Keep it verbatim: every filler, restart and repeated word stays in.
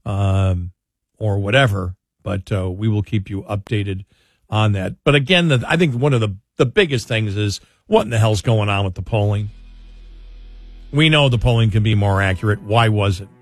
um, or whatever. But uh, we will keep you updated on that. But again, the, I think one of the, the biggest things is what in the hell's going on with the polling? We know the polling can be more accurate. Why was it?